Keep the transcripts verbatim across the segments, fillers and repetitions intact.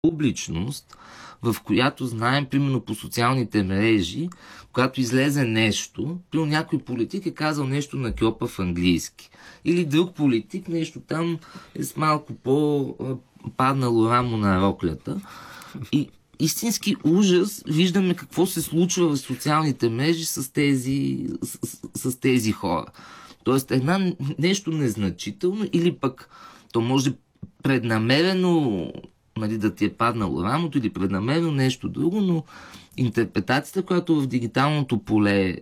публичност, в която знаем, примерно по социалните мрежи, когато излезе нещо, примерно някой политик е казал нещо на кьопа в английски. Или друг политик, нещо там е с малко по-паднало рамо на роклята. И истински ужас виждаме какво се случва в социалните мрежи с тези, с, с тези хора. Тоест една нещо незначително или пък то може преднамерено, нали, да ти е паднало рамото или преднамерено нещо друго, но интерпретацията, която в дигиталното поле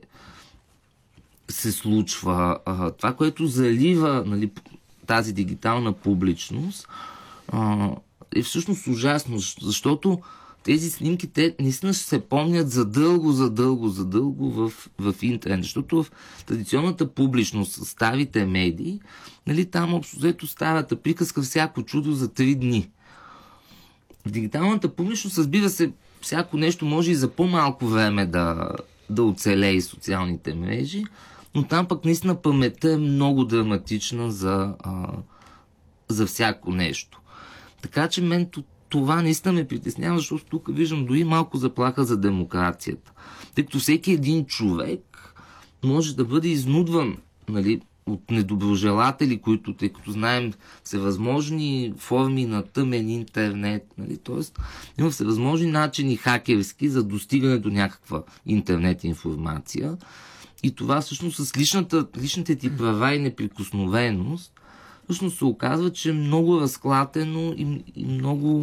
се случва, това, което залива, нали, тази дигитална публичност, е всъщност ужасно, защото тези снимки, те наистина ще се помнят за дълго, за дълго, за дълго в, в интернет. Защото в традиционната публичност, старите медии, нали, там общо взето старата приказка всяко чудо за три дни. В дигиталната публичност, разбира се, всяко нещо може и за по-малко време да, да оцелее социалните мрежи, но там пък наистина паметта е много драматична за, а, за всяко нещо. Така че мен това наистина ме притеснява, защото тук виждам дори малко заплаха за демокрацията. Тъй като всеки един човек може да бъде изнудван, нали, от недоброжелатели, които, тъй като знаем, всевъзможни форми на тъмен интернет, нали, т.е. има всевъзможни начини хакерски за достигане до някаква интернет информация. И това всъщност с личната, личните ти права и неприкосновеност всъщност се оказва, че е много разклатено и, и много,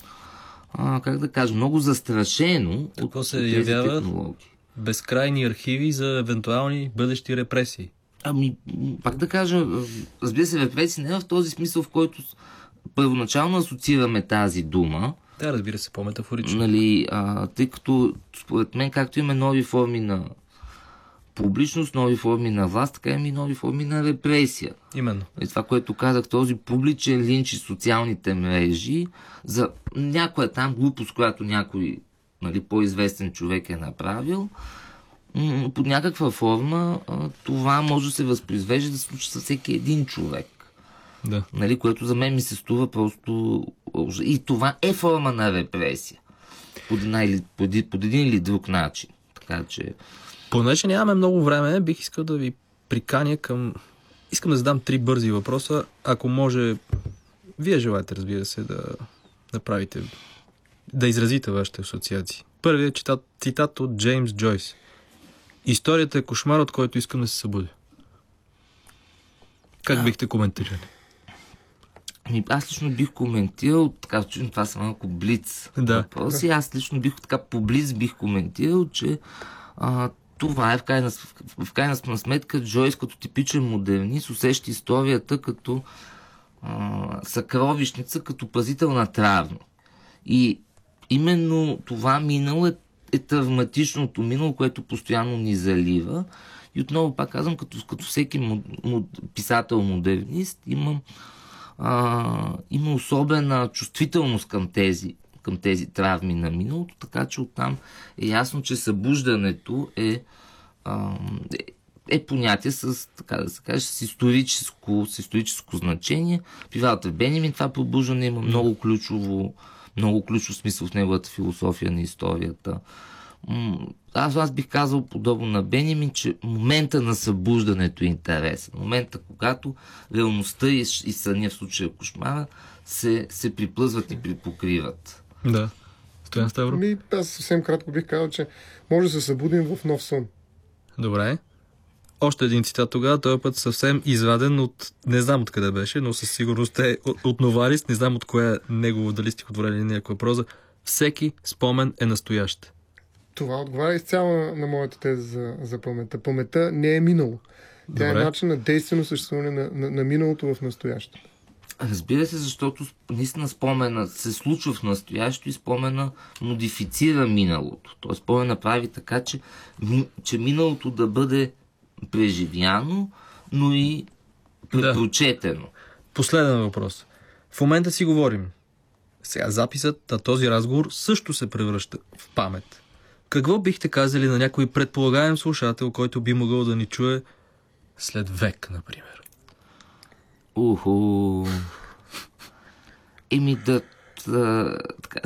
а, как да кажа, много застрашено. Какво се явява? Безкрайни архиви за евентуални бъдещи репресии. Ами, пак да кажа, разбира се, репресии не е в този смисъл, в който първоначално асоциираме тази дума. Да, разбира се, по-метафорично. Нали, а, тъй като, според мен, както имаме нови форми на публичност, нови форми на власт, така има и нови форми на репресия. Именно. И това, което казах, този публичен линч и социалните мрежи за някоя там глупост, която някой, нали, по-известен човек е направил, под някаква форма това може да се възпроизвежда да се случи със всеки един човек. Да. Нали, което за мен ми се струва просто... И това е форма на репресия. Под, една или, под, под един или друг начин. Така че... Понеже нямаме много време, бих искал да ви приканя към... Искам да задам три бързи въпроса. Ако може... Вие желаете, разбира се, да направите... Да изразите вашите асоциации. Първият цитат, цитат от Джеймс Джойс. Историята е кошмар, от който искам да се събудя. Как бихте коментирали? Аз лично бих коментирал, така че това са малко блиц да. въпроси. Аз лично бих така по блиц бих коментирал, че а, това е в крайна, в крайна сметка Джойс като типичен модернист усеща историята като а, съкровищница, като пазител на травми. И именно това минало е е травматичното минало, което постоянно ни залива. И отново пак казвам, като, като всеки мод, мод, писател-модернист, имам а, има особена чувствителност към тези, към тези травми на миналото, така че оттам е ясно, че събуждането е, а, е, е понятие с, така да се каже, с историческо, с историческо значение. При Валтер Бенямин това пробуждане има много ключово много ключов смисъл в неговата философия на историята. Аз, аз бих казал подобно на Бенямин, че момента на събуждането е интересен. Момента, когато реалността и, и съня, в случая кошмара, се, се приплъзват и припокриват. Да. Стоян Ставро? Ми, аз съвсем кратко бих казал, че може да се събудим в нов сън. Добре. Още един цитат тогава, този път съвсем изваден от, не знам откъде беше, но със сигурност е от, от Новарис, не знам от кое е негово, дали стихотворение или някаква проза. Всеки спомен е настоящ. Това отговаря изцяло на, на моята теза за, за паметта. Паметта не е минало. Тя Добре. е начин на действено съществуване на, на, на миналото в настоящето. Разбира се, защото наистина спомена се случва в настоящето и спомена модифицира миналото. Тоест спомена прави така, че, че миналото да бъде преживяно, но и препрочетено. Да. Последен въпрос. В момента си говорим. Сега записът на този разговор също се превръща в памет. Какво бихте казали на някой предполагаем слушател, който би могъл да ни чуе след век, например? Уху. Еми да, да така,